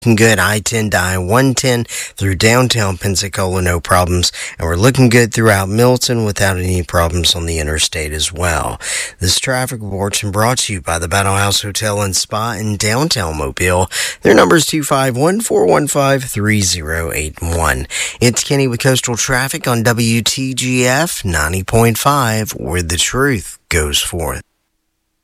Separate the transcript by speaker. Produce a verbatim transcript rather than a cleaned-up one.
Speaker 1: Looking good, I ten to I one ten through downtown Pensacola, no problems. And we're looking good throughout Milton without any problems on the interstate as well. This traffic report's brought to you by the Battle House Hotel and Spa in downtown Mobile. Their number is two five one, four one five, three zero eight one. It's Kenny with Coastal Traffic on W T G F ninety point five, where the truth goes forth.